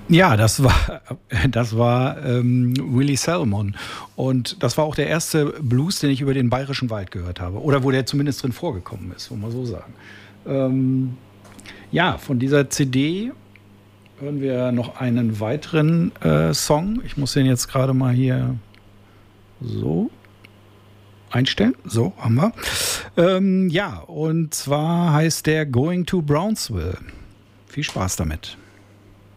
Ja, das war Willie Salmon. Und das war auch der erste Blues, den ich über den Bayerischen Wald gehört habe. Oder wo der zumindest drin vorgekommen ist, muss man so sagen. Ähm, ja, von dieser CD hören wir noch einen weiteren Song. Ich muss den jetzt gerade mal hier so einstellen. So, haben wir. Ja, und zwar heißt der Going to Brownsville. Viel Spaß damit.